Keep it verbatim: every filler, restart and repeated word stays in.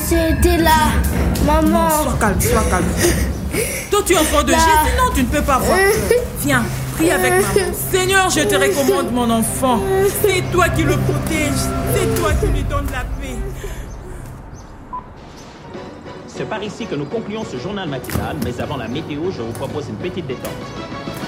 c'était là. Maman. Non, sois calme, sois calme. Toi, tu es enfant de Jésus, non, tu ne peux pas avoir peur. Viens, prie avec maman. Seigneur, je te recommande mon enfant. C'est toi qui le protèges. C'est toi qui lui donnes la paix. C'est par ici que nous concluons ce journal matinal, mais avant la météo, je vous propose une petite détente.